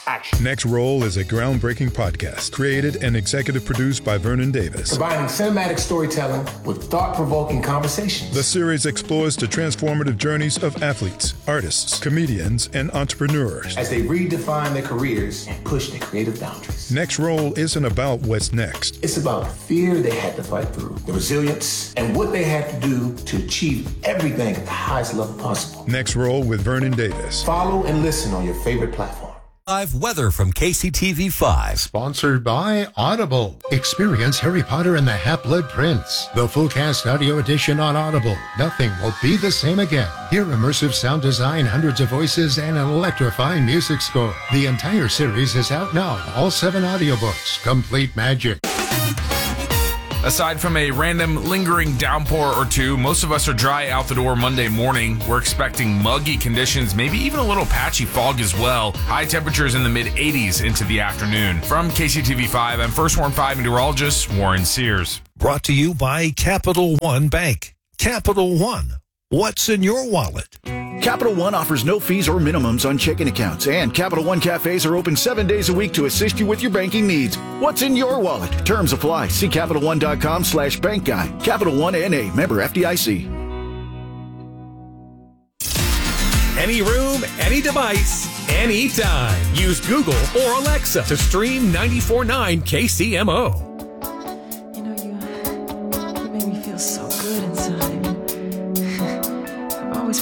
action. Next Roll is a groundbreaking podcast created and executive produced by Vernon Davis. Combining cinematic storytelling with thought-provoking conversations. The series explores the transformative journeys of athletes, artists, comedians, and entrepreneurs as they redefine their careers and push their creative boundaries. Next Roll isn't about what's next. It's about the fear they had to fight through, the resilience, and what they had to do to achieve everything at the highest level possible. Next Roll with Vernon Davis. Follow and listen on your favorite platform. Live weather from KCTV5. Sponsored by Audible. Experience Harry Potter and the Half-Blood Prince. The full cast audio edition on Audible. Nothing will be the same again. Hear immersive sound design, hundreds of voices, and an electrifying music score. The entire series is out now. All 7 audiobooks. Complete magic. Aside from a random lingering downpour or two, most of us are dry out the door Monday morning. We're expecting muggy conditions, maybe even a little patchy fog as well. High temperatures in the mid-80s into the afternoon. From KCTV5, I'm First Warn 5 meteorologist Warren Sears. Brought to you by Capital One Bank. Capital One. What's in your wallet? Capital One offers no fees or minimums on checking accounts, and Capital One cafes are open 7 days a week to assist you with your banking needs. What's in your wallet? Terms apply. See CapitalOne.com/bank guide. Capital One N.A. Member FDIC. Any room, any device, anytime. Use Google or Alexa to stream 94.9 KCMO.